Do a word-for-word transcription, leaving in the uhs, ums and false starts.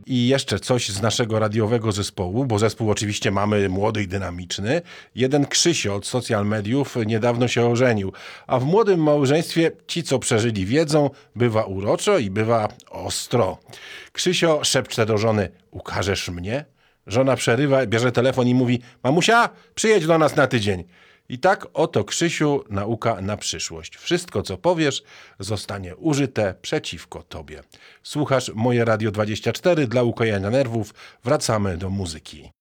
I jeszcze coś z naszego radiowego zespołu, bo zespół oczywiście mamy młody i dynamiczny. Jeden Krzysio od social mediów niedawno się ożenił, a w młodym małżeństwie ci, co przeżyli, wiedzą, bywa uroczo i bywa ostro. Krzysio szepcze do żony: ukażesz mnie? Żona przerywa, bierze telefon i mówi: mamusia, przyjedź do nas na tydzień. I tak oto, Krzysiu, nauka na przyszłość. Wszystko, co powiesz, zostanie użyte przeciwko tobie. Słuchasz Moje Radio dwadzieścia cztery dla ukojenia nerwów. Wracamy do muzyki.